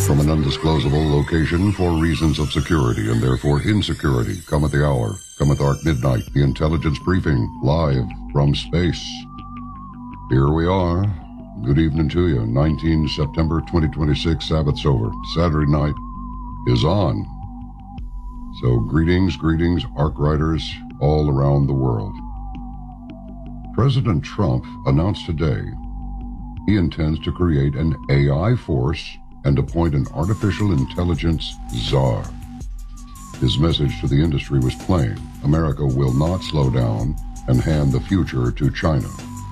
from an undisclosable location for reasons of security and therefore insecurity. Come at the hour. Cometh Arc Midnight, the intelligence briefing, live from space. Here we are. Good evening to you. 19 September 2026, Sabbath's over. Saturday night is on. So greetings, Arc Riders all around the world. President Trump announced today he intends to create an AI force and appoint an artificial intelligence czar. His message to the industry was plain. America will not slow down and hand the future to China.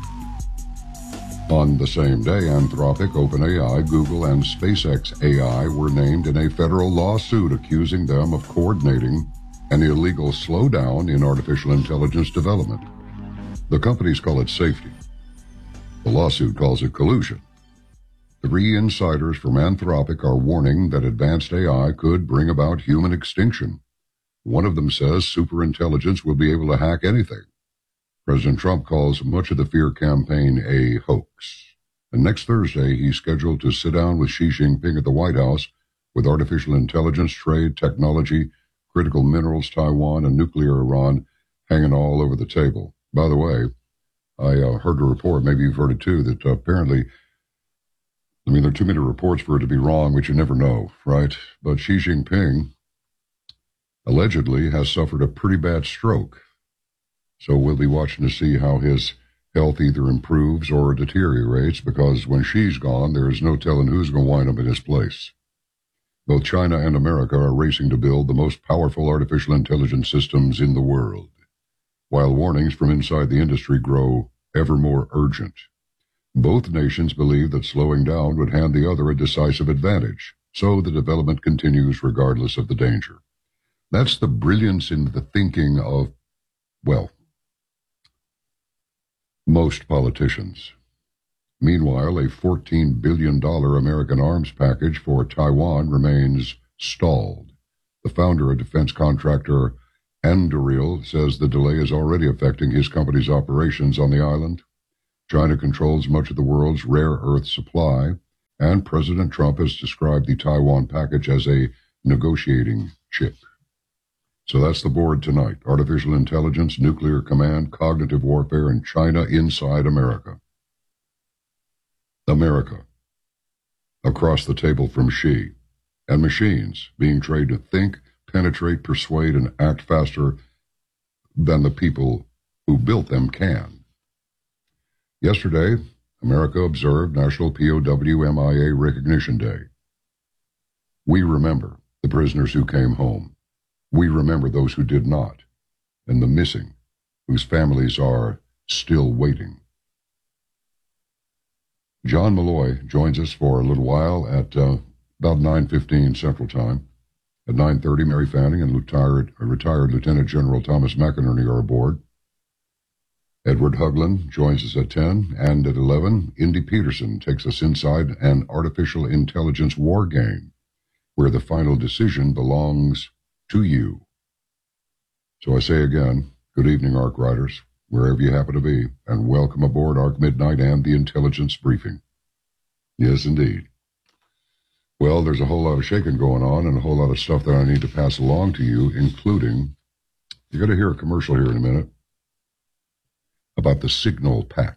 On the same day, Anthropic, OpenAI, Google, and SpaceX AI were named in a federal lawsuit accusing them of coordinating an illegal slowdown in artificial intelligence development. The companies call it safety. The lawsuit calls it collusion. 3 insiders from Anthropic are warning that advanced AI could bring about human extinction. One of them says superintelligence will be able to hack anything. President Trump calls much of the fear campaign a hoax. And next Thursday, he's scheduled to sit down with Xi Jinping at the White House with artificial intelligence, trade, technology, critical minerals, Taiwan, and nuclear Iran hanging all over the table. By the way, I heard a report, maybe you've heard it too, that apparently, there are too many reports for it to be wrong, which you never know, right? But Xi Jinping allegedly has suffered a pretty bad stroke. So we'll be watching to see how his health either improves or deteriorates, because when Xi's gone, there is no telling who's going to wind up in his place. Both China and America are racing to build the most powerful artificial intelligence systems in the world, while warnings from inside the industry grow ever more urgent. Both nations believe that slowing down would hand the other a decisive advantage, so the development continues regardless of the danger. That's the brilliance in the thinking of, most politicians. Meanwhile, a $14 billion American arms package for Taiwan remains stalled. The founder of defense contractor Anduril says the delay is already affecting his company's operations on the island. China controls much of the world's rare earth supply, and President Trump has described the Taiwan package as a negotiating chip. So that's the board tonight. Artificial intelligence, nuclear command, cognitive warfare, and China inside America. America. Across the table from Xi. And machines being trained to think, penetrate, persuade, and act faster than the people who built them can. Yesterday, America observed National POW MIA Recognition Day. We remember the prisoners who came home. We remember those who did not, and the missing, whose families are still waiting. John Malloy joins us for a little while at about 9:15 Central Time. At 9:30, Mary Fanning and retired Lieutenant General Thomas McInerney are aboard. Edward Hugland joins us at 10, and at 11, Indy Peterson takes us inside an artificial intelligence war game, where the final decision belongs to you. So I say again, good evening, Arc Riders, wherever you happen to be, and welcome aboard Arc Midnight and the Intelligence Briefing. Yes, indeed. Well, there's a whole lot of shaking going on and a whole lot of stuff that I need to pass along to you, including, you're going to hear a commercial here in a minute, about the Signal patch.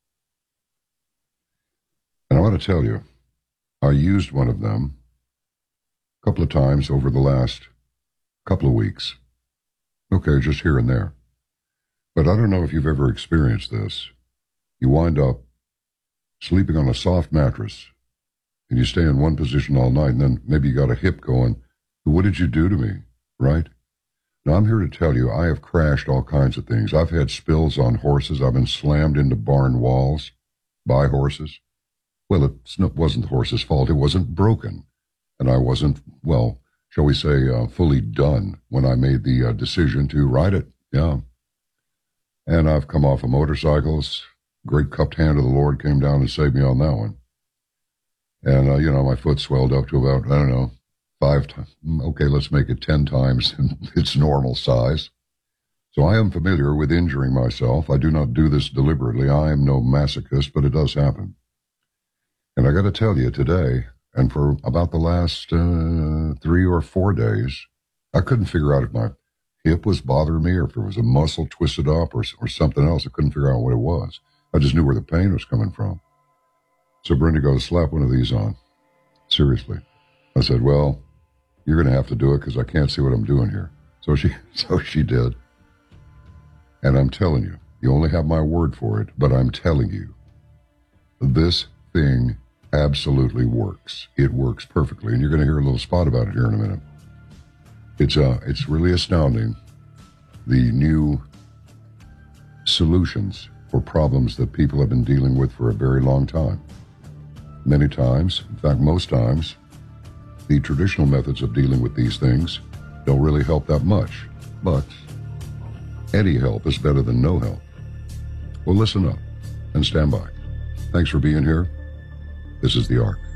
And I want to tell you, I used one of them a couple of times over the last couple of weeks. Okay, just here and there. But I don't know if you've ever experienced this. You wind up sleeping on a soft mattress, and you stay in one position all night, and then maybe you got a hip going, what did you do to me, right? Now, I'm here to tell you, I have crashed all kinds of things. I've had spills on horses. I've been slammed into barn walls by horses. Well, it wasn't the horse's fault. It wasn't broken. And I wasn't, shall we say, fully done when I made the decision to ride it. Yeah. And I've come off of motorcycles. Great cupped hand of the Lord came down and saved me on that one. And, my foot swelled up to about, 5 times. Okay, let's make it 10 times its normal size. So I am familiar with injuring myself. I do not do this deliberately. I am no masochist, but it does happen. And I got to tell you today, And for about the last 3 or 4 days, I couldn't figure out if my hip was bothering me or if it was a muscle twisted up or something else. I couldn't figure out what it was. I just knew where the pain was coming from. So Brenda goes, slap one of these on. Seriously. I said, well, you're going to have to do it because I can't see what I'm doing here. So she did. And I'm telling you, you only have my word for it, but I'm telling you, this thing absolutely works. It works perfectly. And you're going to hear a little spot about it here in a minute. It's really astounding, the new solutions for problems that people have been dealing with for a very long time. Many times, in fact, most times, the traditional methods of dealing with these things don't really help that much. But any help is better than no help. Well, listen up and stand by. Thanks for being here. This is The Ark.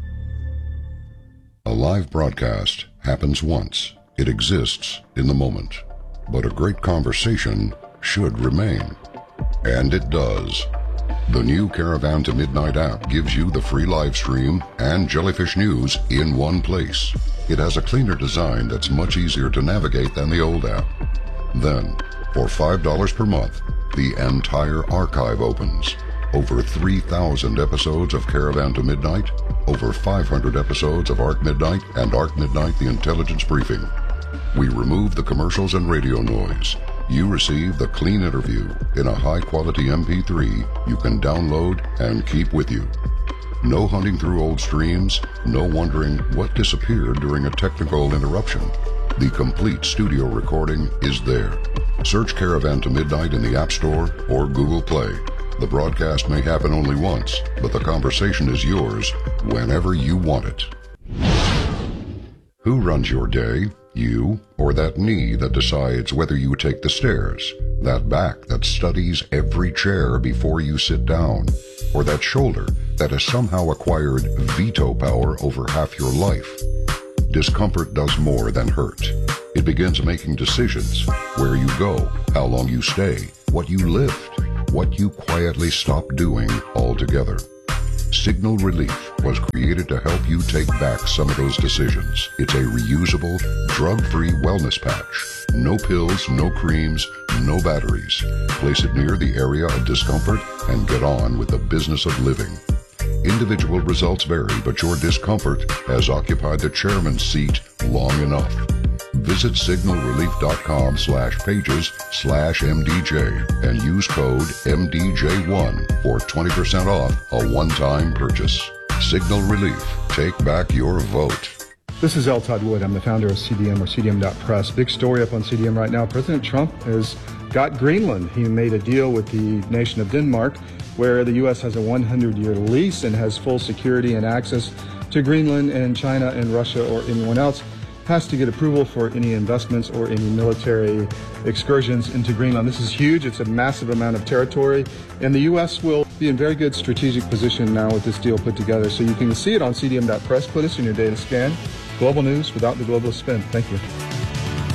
A live broadcast happens once. It exists in the moment. But a great conversation should remain. And it does. The new Caravan to Midnight app gives you the free live stream and Jellyfish News in one place. It has a cleaner design that's much easier to navigate than the old app. Then, for $5 per month, the entire archive opens. Over 3,000 episodes of Caravan to Midnight, over 500 episodes of Ark Midnight and Ark Midnight The Intelligence Briefing. We remove the commercials and radio noise. You receive the clean interview in a high-quality MP3 you can download and keep with you. No hunting through old streams, no wondering what disappeared during a technical interruption. The complete studio recording is there. Search Caravan to Midnight in the App Store or Google Play. The broadcast may happen only once, but the conversation is yours whenever you want it. Who runs your day? You or that knee that decides whether you take the stairs? That back that studies every chair before you sit down? Or that shoulder that has somehow acquired veto power over half your life? Discomfort does more than hurt. It begins making decisions. Where you go, how long you stay, what you lift, what you quietly stop doing altogether. Signal Relief was created to help you take back some of those decisions. It's a reusable, drug-free wellness patch. No pills, no creams, no batteries. Place it near the area of discomfort and get on with the business of living. Individual results vary, but your discomfort has occupied the chairman's seat long enough. Visit signalrelief.com/pages/MDJ and use code MDJ1 for 20% off a one-time purchase. Signal Relief. Take back your vote. This is L. Todd Wood. I'm the founder of CDM or CDM.press. Big story up on CDM right now. President Trump has got Greenland. He made a deal with the nation of Denmark where the U.S. has a 100-year lease and has full security and access to Greenland, and China and Russia or anyone else has to get approval for any investments or any military excursions into Greenland. This is huge. It's a massive amount of territory, and the U.S. will be in very good strategic position now with this deal put together. So you can see it on CDM.press. Put us in your data scan. Global news without the global spin. Thank you.